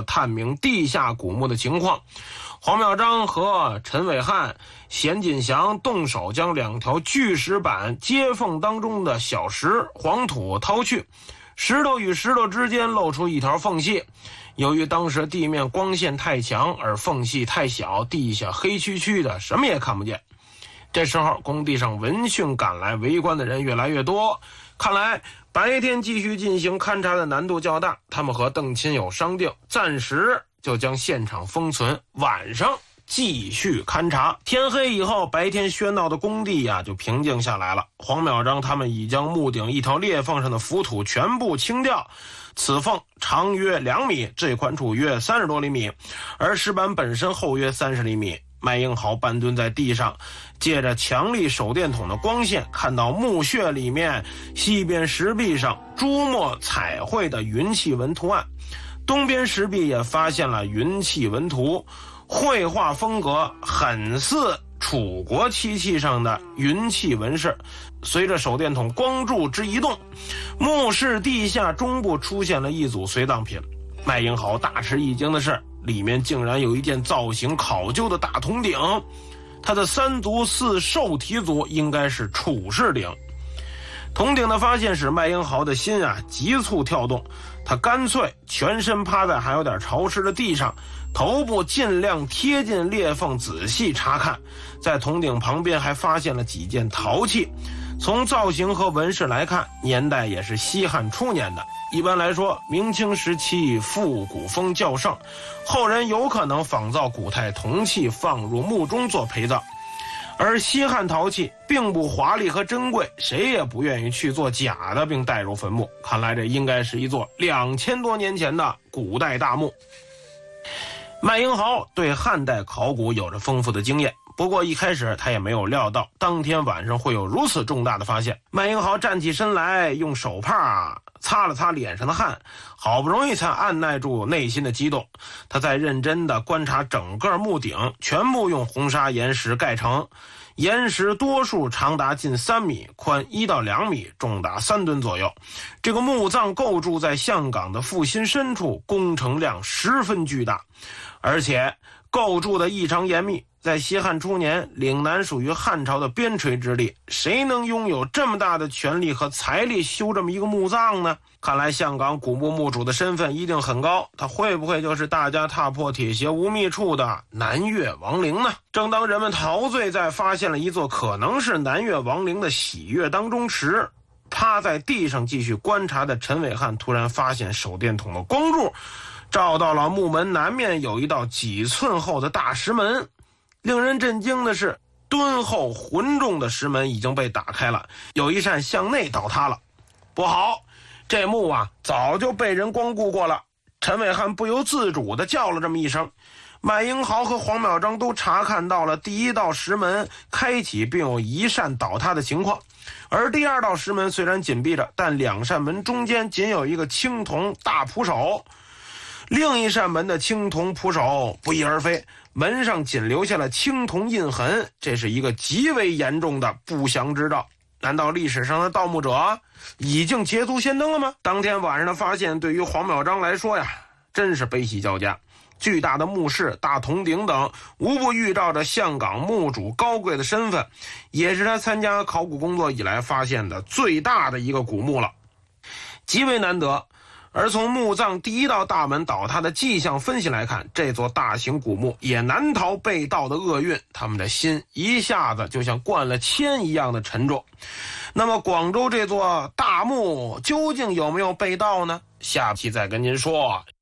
探明地下古墓的情况。黄妙章和陈伟汉、咸锦祥动手将2条巨石板接缝当中的小石黄土掏去，石头与石头之间露出一条缝隙。由于当时地面光线太强，而缝隙太小，地下黑黢黢的，什么也看不见。这时候工地上闻讯赶来，围观的人越来越多，看来白天继续进行勘察的难度较大。他们和邓钦友商定，暂时就将现场封存，晚上继续勘察。天黑以后，白天喧闹的工地就平静下来了。黄妙章他们已将墓顶一条裂缝上的浮土全部清掉，此缝长约2米，最宽处约30多厘米，而石板本身厚约30厘米。麦英豪半蹲在地上，借着强力手电筒的光线，看到墓穴里面西边石壁上朱墨彩绘的云气纹图案，东边石壁也发现了云气纹图，绘画风格很似楚国漆器上的云气纹饰。随着手电筒光柱之移动，墓室地下中部出现了一组随葬品。麦英豪大吃一惊的是，里面竟然有一件造型考究的大铜鼎，它的3足似兽蹄足，应该是楚氏鼎。铜鼎的发现使麦英豪的心急促跳动，他干脆全身趴在还有点潮湿的地上，头部尽量贴近裂缝仔细查看。在铜鼎旁边还发现了几件陶器，从造型和纹饰来看，年代也是西汉初年的。一般来说，明清时期复古风较盛，后人有可能仿造古代铜器放入墓中做陪葬。而西汉陶器并不华丽和珍贵，谁也不愿意去做假的并带入坟墓。看来这应该是一座2000多年前的古代大墓。麦英豪对汉代考古有着丰富的经验，不过一开始他也没有料到当天晚上会有如此重大的发现。麦英豪站起身来，用手帕擦了擦脸上的汗，好不容易才按耐住内心的激动。他在认真地观察整个墓顶，全部用红砂岩石盖成，岩石多数长达近3米，宽1到2米，重达3吨左右。这个墓葬构筑在象岗的腹心深处，工程量十分巨大，而且构筑的异常严密。在西汉初年，岭南属于汉朝的边陲之地，谁能拥有这么大的权力和财力修这么一个墓葬呢？看来象岗古墓墓主的身份一定很高，他会不会就是大家踏破铁鞋无觅处的南岳王陵呢？正当人们陶醉在发现了一座可能是南岳王陵的喜悦当中时，趴在地上继续观察的陈伟汉突然发现手电筒的光柱照到了墓门南面有一道几寸厚的大石门。令人震惊的是，敦厚浑重的石门已经被打开了，有一扇向内倒塌了。不好，这墓早就被人光顾过了。陈伟汉不由自主地叫了这么一声。麦英豪和黄妙章都查看到了第一道石门开启并有一扇倒塌的情况，而第2道石门虽然紧闭着，但2扇门中间仅有一个青铜大仆手。另一扇门的青铜仆手不翼而飞，门上仅留下了青铜印痕，这是一个极为严重的不祥之兆。难道历史上的盗墓者已经捷足先登了吗？当天晚上的发现对于黄妙章来说真是悲喜交加。巨大的墓室、大铜鼎等无不预兆着象岗墓主高贵的身份，也是他参加考古工作以来发现的最大的一个古墓了，极为难得。而从墓葬第1道大门倒塌的迹象分析来看，这座大型古墓也难逃被盗的厄运，他们的心一下子就像灌了铅一样的沉重。那么广州这座大墓究竟有没有被盗呢？下期再跟您说。